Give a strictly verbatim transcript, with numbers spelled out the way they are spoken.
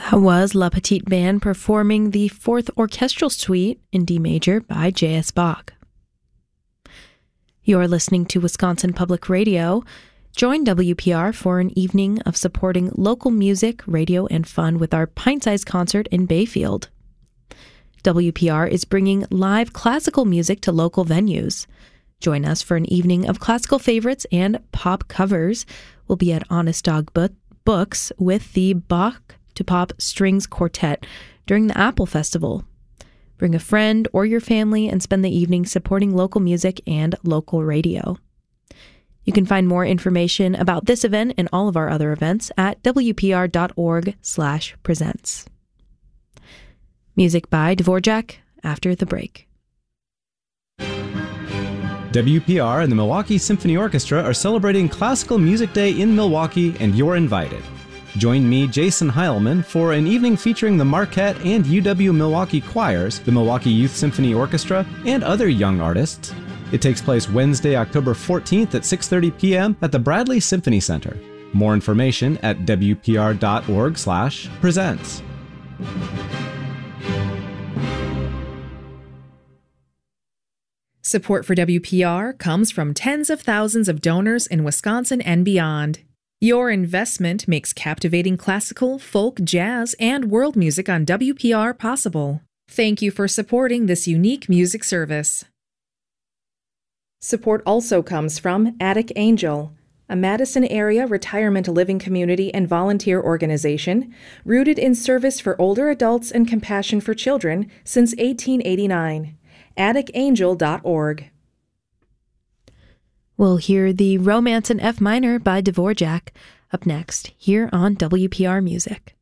That was La Petite Band performing the Fourth Orchestral Suite in D major by J S. Bach. You're listening to Wisconsin Public Radio. Join W P R for an evening of supporting local music, radio, and fun with our pint-sized concert in Bayfield. W P R is bringing live classical music to local venues. Join us for an evening of classical favorites and pop covers. We'll be at Honest Dog Bo- Books with the Bach to Pop Strings Quartet during the Apple Festival. Bring a friend or your family and spend the evening supporting local music and local radio. You can find more information about this event and all of our other events at w p r dot org slash presents. Music by Dvorak after the break. W P R and the Milwaukee Symphony Orchestra are celebrating Classical Music Day in Milwaukee, and you're invited. Join me, Jason Heilman, for an evening featuring the Marquette and U W Milwaukee choirs, the Milwaukee Youth Symphony Orchestra, and other young artists. It takes place Wednesday, October fourteenth at six thirty p.m. at the Bradley Symphony Center. More information at w p r dot org slash presents. Support for W P R comes from tens of thousands of donors in Wisconsin and beyond. Your investment makes captivating classical, folk, jazz, and world music on W P R possible. Thank you for supporting this unique music service. Support also comes from Attic Angel, a Madison area retirement living community and volunteer organization rooted in service for older adults and compassion for children since eighteen eighty-nine. attic angel dot org. We'll hear the Romance in F minor by Dvorak up next here on W P R Music.